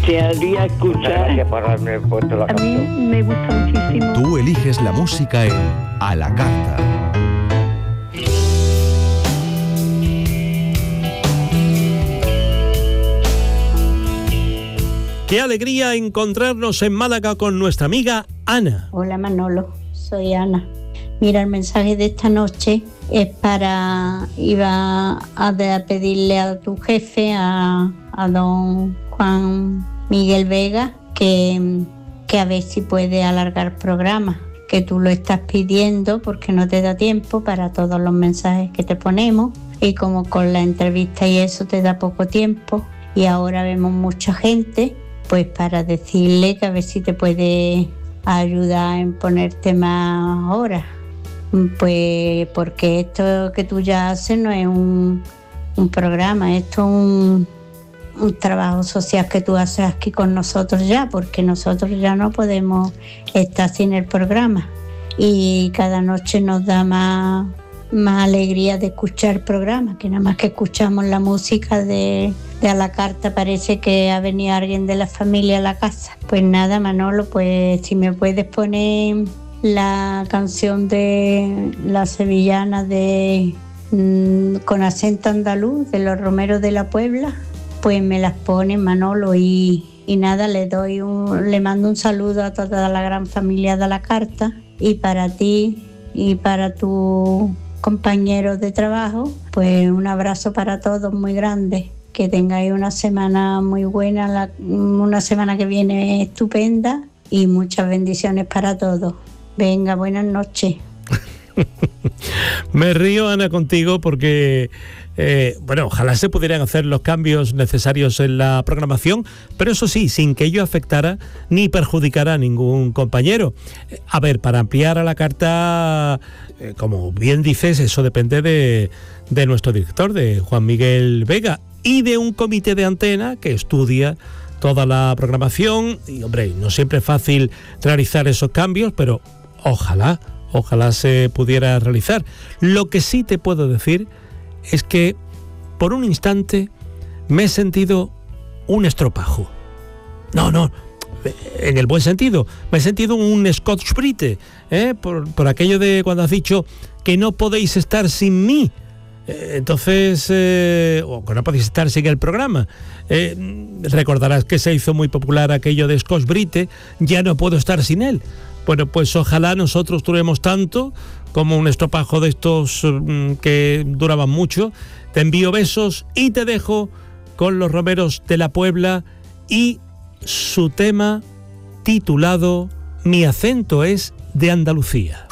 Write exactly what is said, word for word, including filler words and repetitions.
desearía escuchar. Gracias por haberme puesto la A mí canción. me gusta muchísimo. Tú eliges la música en A la Carta. Qué alegría encontrarnos en Málaga con nuestra amiga Ana. Hola Manolo, soy Ana. Mira, el mensaje de esta noche es para, iba a, de, a pedirle a tu jefe, a, a don Juan Miguel Vega, que, que a ver si puede alargar programa, que tú lo estás pidiendo porque no te da tiempo para todos los mensajes que te ponemos, y como con la entrevista y eso te da poco tiempo y ahora vemos mucha gente, pues para decirle que a ver si te puede ayudar en ponerte más horas. Pues porque esto que tú ya haces no es un, un programa, esto es un, un trabajo social que tú haces aquí con nosotros ya, porque nosotros ya no podemos estar sin el programa y cada noche nos da más, más alegría de escuchar el programa, que nada más que escuchamos la música de, de A la Carta parece que ha venido alguien de la familia a la casa. Pues nada, Manolo, pues si me puedes poner la canción de la sevillana de mmm, con acento andaluz de los Romeros de la Puebla, pues me las pone Manolo y, y nada, le doy un, le mando un saludo a toda la gran familia de A la Carta y para ti y para tu compañeros de trabajo, pues un abrazo para todos muy grande, que tengáis una semana muy buena, la, una semana que viene estupenda y muchas bendiciones para todos. Venga, buenas noches. Me río, Ana, contigo porque, eh, bueno, ojalá se pudieran hacer los cambios necesarios en la programación, pero eso sí, sin que ello afectara ni perjudicara a ningún compañero. A ver, para ampliar A la Carta, eh, como bien dices, eso depende de, de nuestro director, de Juan Miguel Vega, y de un comité de antena que estudia toda la programación. Y, hombre, no siempre es fácil realizar esos cambios, pero ojalá, ojalá se pudiera realizar. Lo que sí te puedo decir es que por un instante me he sentido un estropajo. No, no, en el buen sentido. Me he sentido un Scotch Brite, ¿eh? por, por aquello de cuando has dicho que no podéis estar sin mí. Entonces, eh, o que no podéis estar sin el programa. Eh, recordarás que se hizo muy popular aquello de Scotch Brite, ya no puedo estar sin él. Bueno, pues ojalá nosotros duremos tanto como un estropajo de estos um, que duraban mucho. Te envío besos y te dejo con los Romeros de la Puebla y su tema titulado Mi acento es de Andalucía.